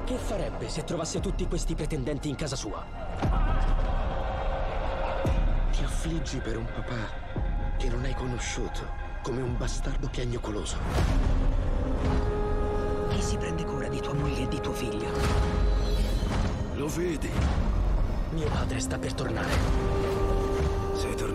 Che farebbe se trovasse tutti questi pretendenti in casa sua? Ti affliggi per un papà che non hai conosciuto, come un bastardo piagnucoloso. Chi si prende cura di tua moglie e di tuo figlio? Lo vedi? Mio padre sta per tornare. Sei tornato.